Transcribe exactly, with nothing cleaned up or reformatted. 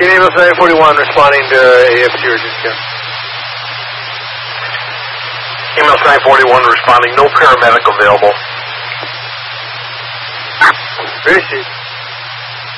Ambulance nine forty-one responding to A F T urgent care. Ambulance nine forty-one responding, no paramedic available. Appreciate it.